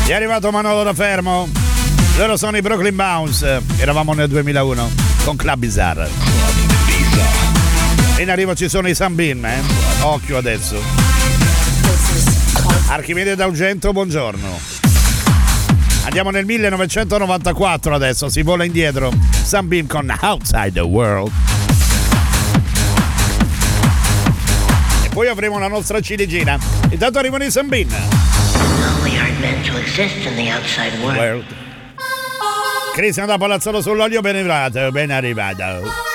È arrivato Manolo da Fermo. Loro sono i Brooklyn Bounce. Eravamo nel 2001 con Club Bizarre. In arrivo ci sono i Sunbeam, Occhio adesso. Archimede d'Argento, buongiorno. Andiamo nel 1994 adesso, si vola indietro. Sunbeam con Outside the World. E poi avremo la nostra ciliegina. Intanto arrivano i Sunbeam. Cristian da Palazzolo sull'olio, ben arrivato, ben arrivato.